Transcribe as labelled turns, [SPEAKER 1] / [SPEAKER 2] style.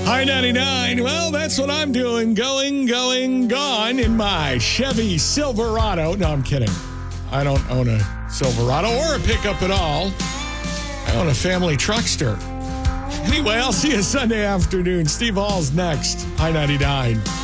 [SPEAKER 1] Hi 99. Well, that's what I'm doing. Going, gone in my Chevy Silverado. No, I'm kidding. I don't own a Silverado or a pickup at all. I own a family truckster. Anyway, I'll see you Sunday afternoon. Steve Hall's next. Hi 99.